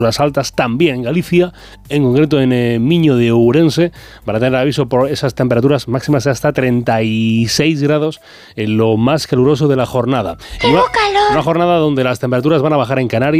Las altas también en Galicia, en concreto en Miño de Ourense, para tener aviso por esas temperaturas máximas de hasta 36 grados en lo más caluroso de la jornada. ¡Tengo calor! Una jornada donde las temperaturas van a bajar en Canarias.